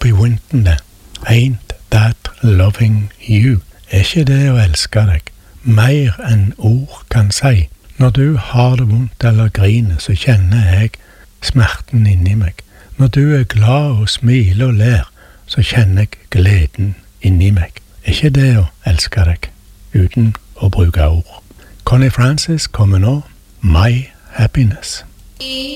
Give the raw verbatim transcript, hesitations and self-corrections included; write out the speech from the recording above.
oppi vinteren, ain't that loving you? Er ikke det å elske deg, mer enn ord kan si. Når du har det vondt eller griner, så kjenner jeg smerten inni meg. Når du er glad og smiler og ler, så kjenner jeg gleden inni meg. Er ikke det å elske deg, uten å bruke ord. Connie Francis kommer nå, My Happiness.